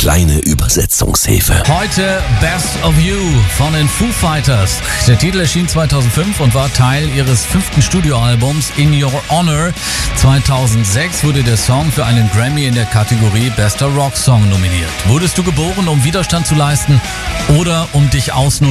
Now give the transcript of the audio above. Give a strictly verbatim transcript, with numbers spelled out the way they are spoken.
kleine Übersetzungshilfe. Heute Best of You von den Foo Fighters. Der Titel erschien zweitausendfünf und war Teil ihres fünften Studioalbums In Your Honor. zweitausendsechs wurde der Song für einen Grammy in der Kategorie Bester Rock Song nominiert. Wurdest du geboren, um Widerstand zu leisten oder um dich ausnutzen